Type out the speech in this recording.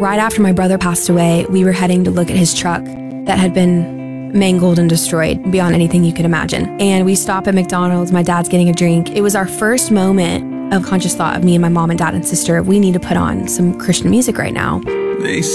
right after my brother passed away, we were heading to look at his truck that had been mangled and destroyed beyond anything you could imagine. And we stop at McDonald's. My dad's getting a drink. It was our first moment of conscious thought of me and my mom and dad and sister. We need to put on some Christian music right now. They